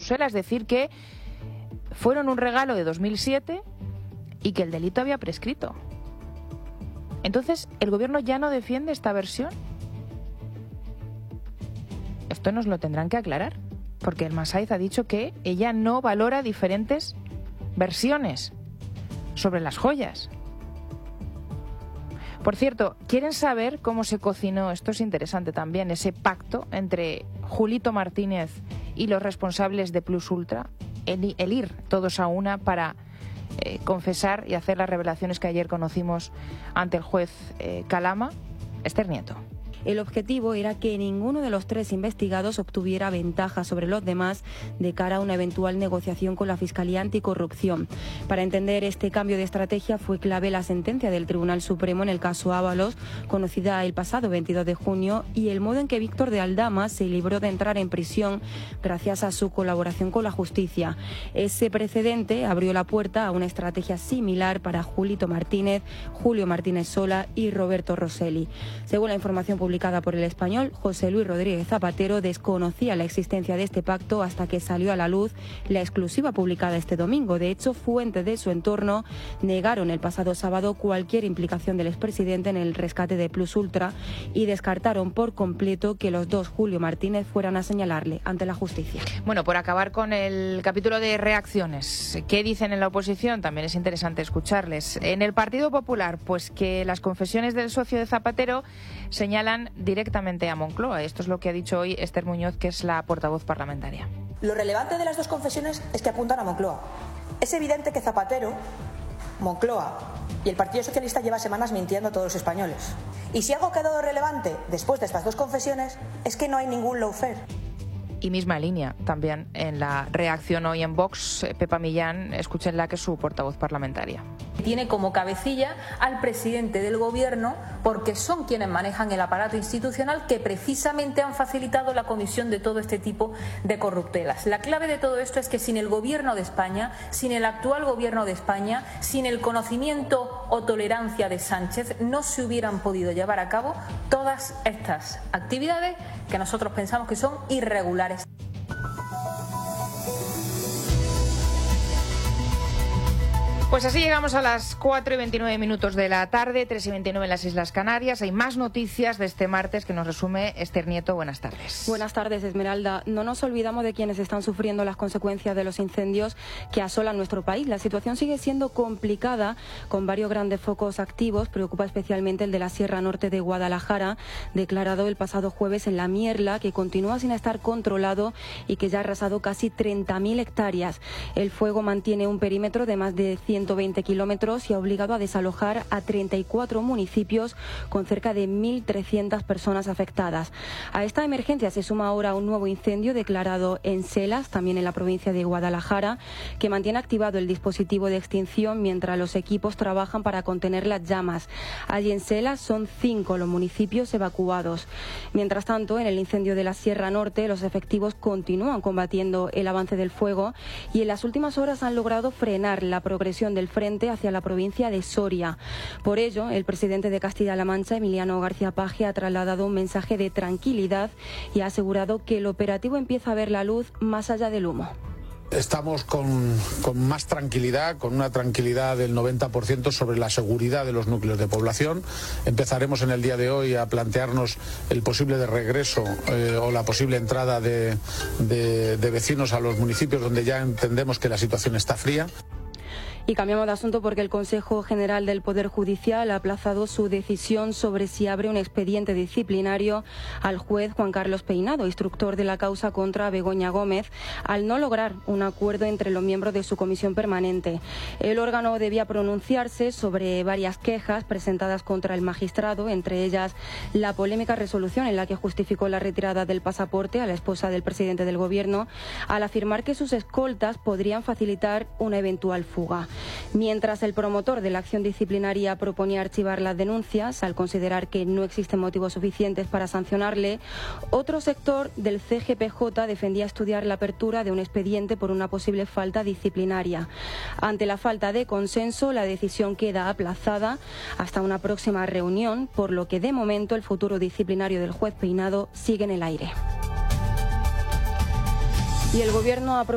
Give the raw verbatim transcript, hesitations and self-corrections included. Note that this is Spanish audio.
Bruselas, decir que fueron un regalo de dos mil siete y que el delito había prescrito. Entonces, ¿el gobierno ya no defiende esta versión? Esto nos lo tendrán que aclarar, porque el Masaiz ha dicho que ella no valora diferentes versiones sobre las joyas. Por cierto, ¿quieren saber cómo se cocinó? Esto es interesante también, ese pacto entre Julito Martínez y los responsables de Plus Ultra, el, el ir todos a una para eh, confesar y hacer las revelaciones que ayer conocimos ante el juez eh, Calama. Esther Nieto. El objetivo era que ninguno de los tres investigados obtuviera ventaja sobre los demás de cara a una eventual negociación con la Fiscalía Anticorrupción. Para entender este cambio de estrategia fue clave la sentencia del Tribunal Supremo en el caso Ábalos, conocida el pasado veintidós de junio, y el modo en que Víctor de Aldama se libró de entrar en prisión gracias a su colaboración con la justicia. Ese precedente abrió la puerta a una estrategia similar para Julito Martínez, Julio Martínez Sola y Roberto Rosselli. Según la información publicada publicada por El Español, José Luis Rodríguez Zapatero desconocía la existencia de este pacto hasta que salió a la luz la exclusiva publicada este domingo. De hecho, fuentes de su entorno negaron el pasado sábado cualquier implicación del expresidente en el rescate de Plus Ultra y descartaron por completo que los dos Julio Martínez fueran a señalarle ante la justicia. Bueno, por acabar con el capítulo de reacciones, ¿qué dicen en la oposición? También es interesante escucharles. En el Partido Popular, pues que las confesiones del socio de Zapatero señalan directamente a Moncloa. Esto es lo que ha dicho hoy Esther Muñoz, que es la portavoz parlamentaria. Lo relevante de las dos confesiones es que apuntan a Moncloa. Es evidente que Zapatero, Moncloa y el Partido Socialista lleva semanas mintiendo a todos los españoles. Y si algo ha quedado relevante después de estas dos confesiones es que no hay ningún lawfare. Y misma línea también en la reacción hoy en Vox, Pepa Millán, escúchenla, que es su portavoz parlamentaria. Tiene como cabecilla al presidente del gobierno porque son quienes manejan el aparato institucional que precisamente han facilitado la comisión de todo este tipo de corruptelas. La clave de todo esto es que sin el gobierno de España, sin el actual gobierno de España, sin el conocimiento o tolerancia de Sánchez, no se hubieran podido llevar a cabo todas estas actividades que nosotros pensamos que son irregulares. Pues así llegamos a las cuatro y veintinueve minutos de la tarde, tres y veintinueve en las Islas Canarias. Hay más noticias de este martes que nos resume Esther Nieto. Buenas tardes. Buenas tardes, Esmeralda. No nos olvidamos de quienes están sufriendo las consecuencias de los incendios que asolan nuestro país. La situación sigue siendo complicada, con varios grandes focos activos. Preocupa especialmente el de la Sierra Norte de Guadalajara, declarado el pasado jueves en La Mierla, que continúa sin estar controlado y que ya ha arrasado casi treinta mil hectáreas. El fuego mantiene un perímetro de más de ciento veinte kilómetros y ha obligado a desalojar a treinta y cuatro municipios con cerca de mil trescientas personas afectadas. A esta emergencia se suma ahora un nuevo incendio declarado en Selas, también en la provincia de Guadalajara, que mantiene activado el dispositivo de extinción mientras los equipos trabajan para contener las llamas. Allí en Selas son cinco los municipios evacuados. Mientras tanto, en el incendio de la Sierra Norte, los efectivos continúan combatiendo el avance del fuego y en las últimas horas han logrado frenar la progresión del frente hacia la provincia de Soria. Por ello, el presidente de Castilla-La Mancha, Emiliano García Paje, ha trasladado un mensaje de tranquilidad y ha asegurado que el operativo empieza a ver la luz más allá del humo. Estamos con, con más tranquilidad, con una tranquilidad del noventa por ciento sobre la seguridad de los núcleos de población. Empezaremos en el día de hoy a plantearnos el posible de regreso eh, o la posible entrada de, de, de vecinos a los municipios donde ya entendemos que la situación está fría. Y cambiamos de asunto porque el Consejo General del Poder Judicial ha aplazado su decisión sobre si abre un expediente disciplinario al juez Juan Carlos Peinado, instructor de la causa contra Begoña Gómez, al no lograr un acuerdo entre los miembros de su comisión permanente. El órgano debía pronunciarse sobre varias quejas presentadas contra el magistrado, entre ellas la polémica resolución en la que justificó la retirada del pasaporte a la esposa del presidente del Gobierno, al afirmar que sus escoltas podrían facilitar una eventual fuga. Mientras el promotor de la acción disciplinaria proponía archivar las denuncias al considerar que no existen motivos suficientes para sancionarle, otro sector del C G P J defendía estudiar la apertura de un expediente por una posible falta disciplinaria. Ante la falta de consenso, la decisión queda aplazada hasta una próxima reunión, por lo que de momento el futuro disciplinario del juez Peinado sigue en el aire. Y el Gobierno ha